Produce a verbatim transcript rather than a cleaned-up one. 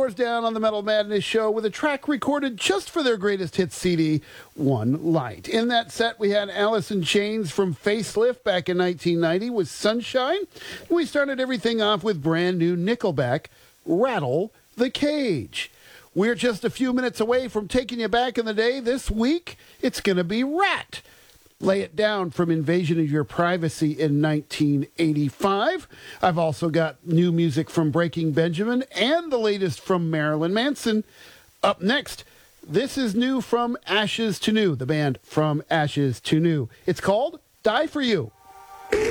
doors down on the Metal Madness show with a track recorded just for their greatest hits C D, One Light. In that set, we had Alice in Chains from Facelift back in nineteen ninety with Sunshine. We started everything off with brand new Nickelback, Rattle the Cage. We're just a few minutes away from taking you back in the day. This week, it's going to be Rat. Lay It Down from Invasion of Your Privacy in nineteen eighty-five. I've also got new music from Breaking Benjamin and the latest from Marilyn Manson. Up next, this is new from Ashes to New, the band From Ashes to New. It's called Die For You.